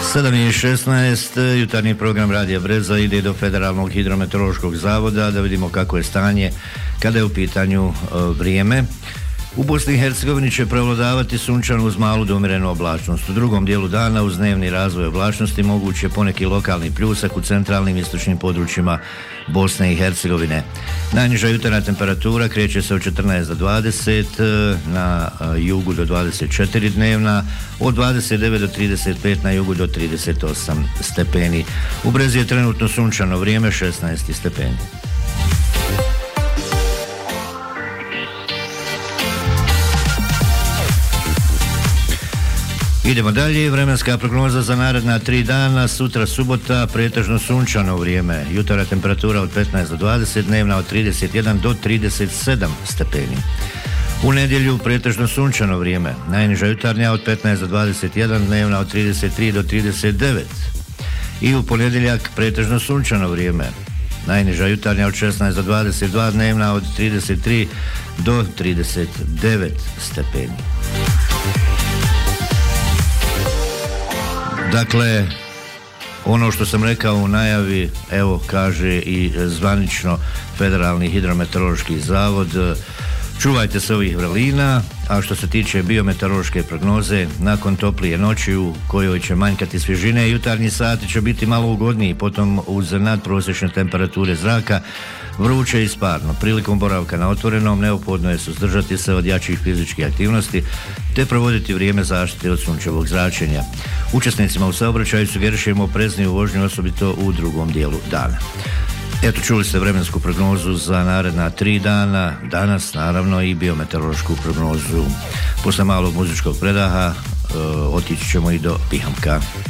7:16, jutarnji program Radija Breza ide do Federalnog hidrometeorološkog zavoda da vidimo kako je stanje kada je u pitanju vrijeme. U Bosni i Hercegovini će prevladavati sunčano uz malu do umjerenu oblačnost. U drugom dijelu dana uz dnevni razvoj oblačnosti moguće poneki lokalni pljusak u centralnim i istočnim područjima Bosne i Hercegovine. Najniža jutarnja temperatura kreće se od 14 do 20, na jugu do 24 dnevna, od 29 do 35 na jugu do 38 stepeni. U Brezi je trenutno sunčano vrijeme, 16 stepeni. Idemo dalje, vremenska prognoza za naredna 3 dana, sutra subota, pretežno sunčano vrijeme, jutarnja temperatura od 15 do 20, dnevna od 31 do 37 stepeni. U nedjelju pretežno sunčano vrijeme, najniža jutarnja od 15 do 21, dnevna od 33 do 39. I u ponedjeljak pretežno sunčano vrijeme, najniža jutarnja od 16 do 22, dnevna od 33 do 39 stepeni. Dakle, ono što sam rekao u najavi, evo kaže i zvanično Federalni hidrometeorološki zavod, čuvajte se ovih vrelina, a što se tiče biometeorološke prognoze, nakon toplije noći u kojoj će manjkati svježine, jutarnji sati će biti malo ugodniji, potom uz nadprosječne temperature zraka, vruće i sparno. Prilikom boravka na otvorenom neophodno je suzdržati se od jačih fizičkih aktivnosti te provoditi vrijeme zaštite od sunčevog zračenja. Učesnicima u saobraćaju sugerišemo oprezniju vožnju, osobito u drugom dijelu dana. Eto, čuli ste vremensku prognozu za naredna 3 dana, danas naravno i biometeorološku prognozu. Posle malog muzičkog predaha otići ćemo i do Pihamka.